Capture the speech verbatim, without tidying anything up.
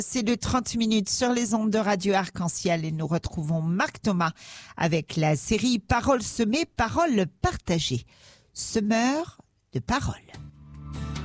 C'est de trente minutes sur les ondes de Radio Arc-en-Ciel et nous retrouvons Marc Thomas avec la série Paroles semées, paroles partagées. Semeur de paroles.